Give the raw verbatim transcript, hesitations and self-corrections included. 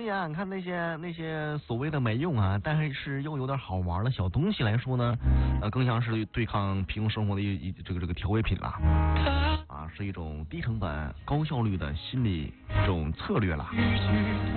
西啊，你看那些那些所谓的没用啊，但是又有点好玩的小东西来说呢，呃，更像是对抗平庸生活的一一这个这个调味品啦，啊，是一种低成本高效率的心理这种策略啦。